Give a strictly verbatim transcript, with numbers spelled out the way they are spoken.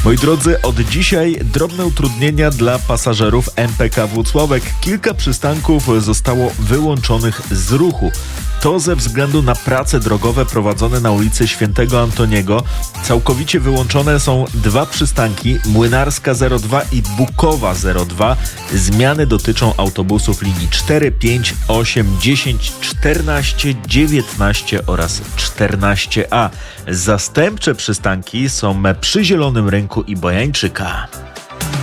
Moi drodzy, od dzisiaj drobne utrudnienia dla pasażerów M P K Włocławek. Kilka przystanków zostało wyłączonych z ruchu. To ze względu na prace drogowe prowadzone na ulicy Świętego Antoniego. Całkowicie wyłączone są dwa przystanki, Młynarska zero dwa i Bukowa zero dwa. Zmiany dotyczą autobusów linii cztery, pięć, osiem, dziesięć, czternaście, dziewiętnaście oraz czternaście A. Zastępcze przystanki są przy Zielonym Rynku i Bojańczyka.